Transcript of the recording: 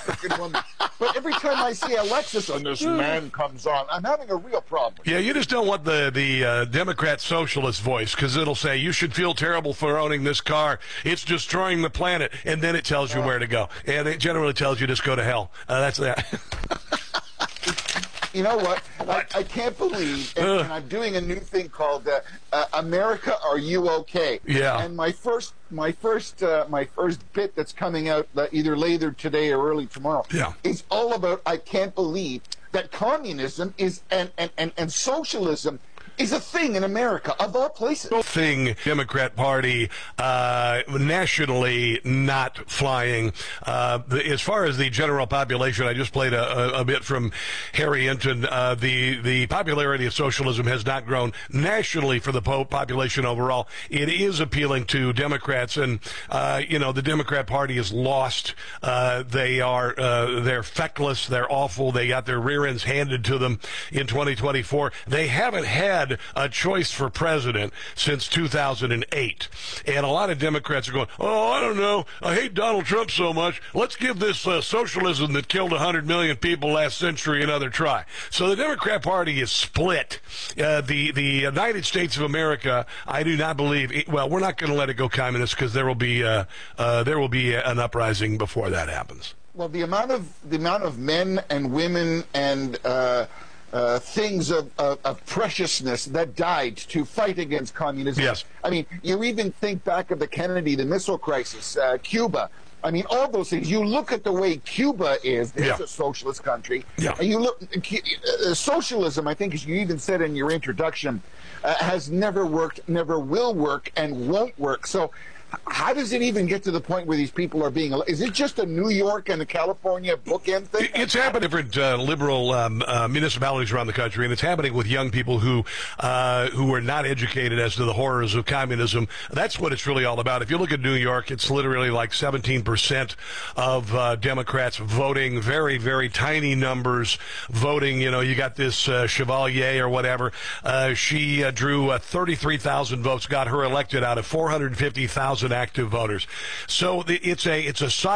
African woman. But every time I see Alexis and this man comes on, I'm having a real problem. Yeah, you just don't want the Democrat socialist voice, because it'll say, you should feel terrible for owning this car. It's destroying the planet. And then it tells you where to go. And it generally tells you just go to hell. That's that. You know what? I can't believe, and I'm doing a new thing called America, Are You Okay? Yeah. And my first bit that's coming out either later today or early tomorrow is all about, I can't believe that communism is and socialism is a thing in America, of all places. Thing, Democrat Party, nationally not flying. As far as the general population, I just played a bit from Harry Hinton. The popularity of socialism has not grown nationally for the population overall. It is appealing to Democrats, and the Democrat Party is lost. They're feckless. They're awful. They got their rear ends handed to them in 2024. They haven't had a choice for president since 2008. And a lot of Democrats are going, oh, I don't know, I hate Donald Trump so much, let's give this socialism that killed 100 million people last century another try. So the Democrat Party is split. The United States of America, I do not believe, we're not going to let it go communist, because there will be an uprising before that happens. Well, the amount of men and women and things of preciousness that died to fight against communism. Yes. I mean, you even think back of the Kennedy, the missile crisis, Cuba. I mean, all those things. You look at the way Cuba is. It's a socialist country. Yeah. And you look, socialism, I think, as you even said in your introduction, has never worked, never will work, and won't work. So how does it even get to the point where these people are being? Is it just a New York and a California bookend thing? It's happening in different liberal municipalities around the country, and it's happening with young people who are not educated as to the horrors of communism. That's what it's really all about. If you look at New York, it's literally like 17% of Democrats voting, very, very tiny numbers voting. You got this Chevalier or whatever. She drew 33,000 votes, got her elected out of 450,000 active voters. So it's a side